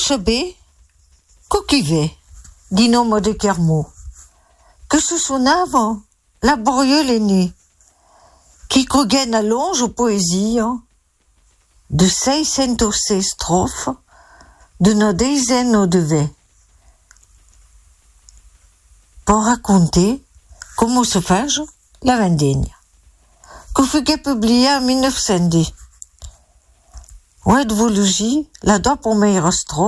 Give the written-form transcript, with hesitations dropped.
sabé, qui ve, di nome de Kermo, que se suonava laborieux l'aîné, qui coguait à longe poésie de 606 strophes d'una dezaine de vers, pour raconter comment se fait la vendemmia, que fut publiée en 1910. Ouais, de la doigt pour meilleure strophe,